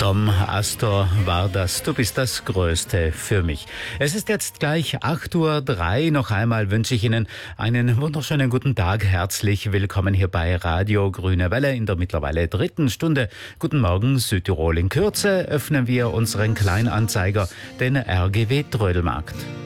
Dom Astor war das, du bist das Größte für mich. Es ist jetzt gleich 8:03 Uhr. Noch einmal wünsche ich Ihnen einen wunderschönen guten Tag. Herzlich willkommen hier bei Radio Grüne Welle in der mittlerweile 3. Stunde. Guten Morgen Südtirol. In Kürze öffnen wir unseren Kleinanzeiger, den RGW Trödelmarkt.